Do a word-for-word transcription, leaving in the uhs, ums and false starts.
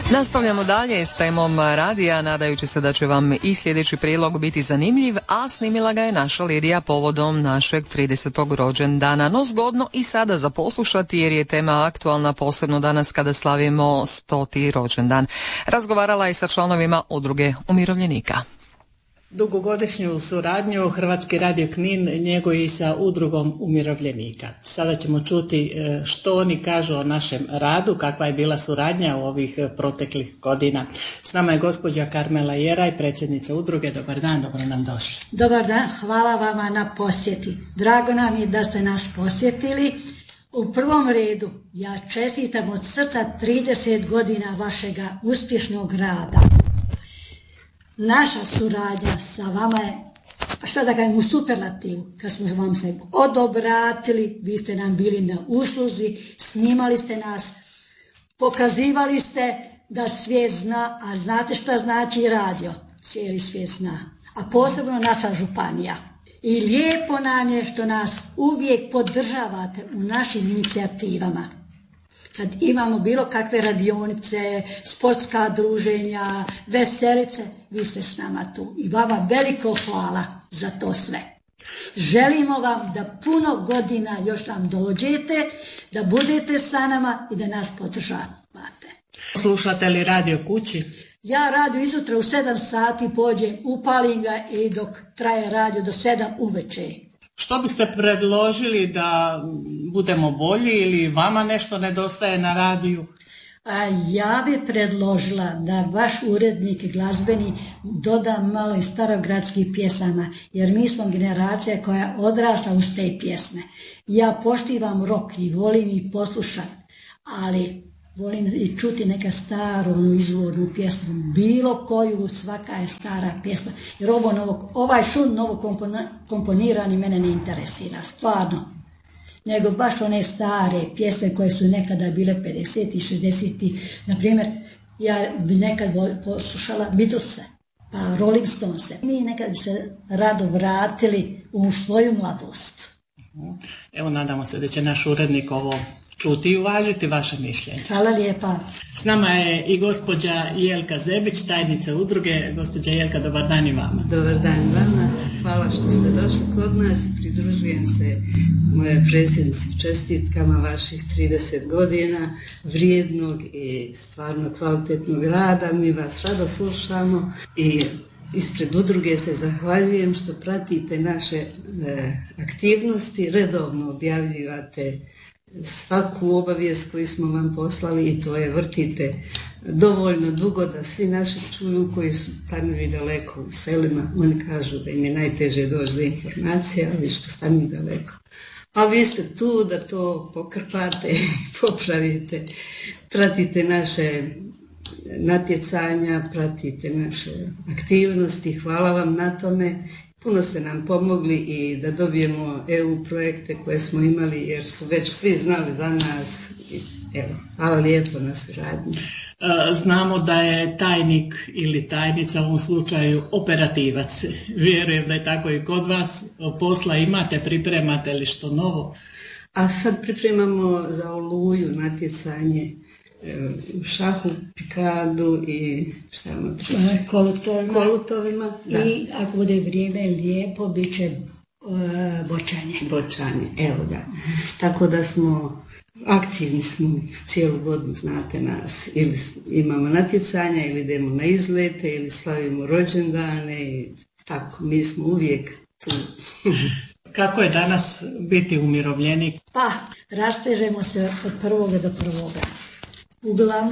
Nastavljamo dalje s temom radija, nadajući se da će vam i sljedeći prilog biti zanimljiv, a snimila ga je naša Lidija povodom našeg tridesetog rođendana. No zgodno i sada za poslušati jer je tema aktualna, posebno danas kada slavimo stoti rođendan. Razgovarala je sa članovima Udruge umirovljenika. Dugogodišnju suradnju Hrvatski radio Knin njeguje sa Udrugom umirovljenika. Sada ćemo čuti što oni kažu o našem radu, kakva je bila suradnja u ovih proteklih godina. S nama je gospođa Karmela Jeraj, predsjednica udruge. Dobar dan, dobro nam došli. Dobar dan, hvala vama na posjeti. Drago nam je da ste nas posjetili. U prvom redu ja čestitam od srca trideset godina vašega uspješnog rada. Naša suradnja sa vama je, šta da kažem, u superlativu. Kad smo vam se odobratili, vi ste nam bili na usluzi, snimali ste nas, pokazivali ste da svijet zna, a znate šta znači radio? Cijeli svijet zna, a posebno naša županija. I lijepo nam je što nas uvijek podržavate u našim inicijativama. Kad imamo bilo kakve radionice, sportska druženja, veselice, vi ste s nama tu. I vama veliko hvala za to sve. Želimo vam da puno godina još nam dođete, da budete sa nama i da nas podržavate. Slušate li radio kući? Ja radio izutra u sedam sati, pođem, upalim ga i dok traje radio do sedam uveče. Što biste predložili da budemo bolji ili vama nešto nedostaje na radiju? A ja bi predložila da vaš urednik glazbeni doda malo i starogradskih pjesama, jer mi smo generacija koja je odrasla uz te pjesme. Ja poštivam rock i volim i poslušati, ali volim i čuti neka staru, onu izvornu pjesmu, bilo koju, svaka je stara pjesma, jer ovo novo, ovaj šum novo komponirani mene ne interesira, stvarno, nego baš one stare pjesme koje su nekada bile pedeset i šezdeset. Na primjer, ja bi nekad poslušala Beatlese, pa Rolling Stonese. Mi nekad bi se rado vratili u svoju mladost. Evo, nadamo se da će naš urednik ovo čuti i uvažiti vaše mišljenje. Hvala lijepa. S nama je i gospođa Jelka Zebić, tajnica udruge. Gospođa Jelka, dobar dan i vama. Dobar dan vama. Hvala što ste došli kod nas. Pridružujem se moje predsjednici čestitkama vaših trideset godina vrijednog i stvarno kvalitetnog rada. Mi vas rado slušamo i ispred udruge se zahvaljujem što pratite naše e, aktivnosti, redovno objavljivate svaku obavijest koju smo vam poslali i to je vrtite dovoljno dugo da svi naši čuju koji su stanovi daleko u selima. Oni kažu da im je najteže doći do informacija, ali što stanovi daleko. A vi ste tu da to pokrpate, popravite, pratite naše natjecanja, pratite naše aktivnosti. Hvala vam na tome. Puno ste nam pomogli i da dobijemo E U projekte koje smo imali jer su već svi znali za nas. Evo, hvala lijepo na suradnji. Znamo da je tajnik ili tajnica u ovom slučaju operativac. Vjerujem da je tako i kod vas. Posla imate, pripremate li što novo? A sad pripremamo za Oluju natjecanje u šahu, pikadu i šta imamo Kolutovima. Kolutovima. I ako bude vrijeme lijepo, bit će uh, bočanje. Bočanje, evo da. Tako da smo aktivni smo cijelu godinu, znate nas. Ili imamo natjecanja, ili idemo na izlete, ili slavimo rođendane i tako. Mi smo uvijek tu. Kako je danas biti umirovljenik? Pa, rastežemo se od prvoga do prvoga. Uglavnom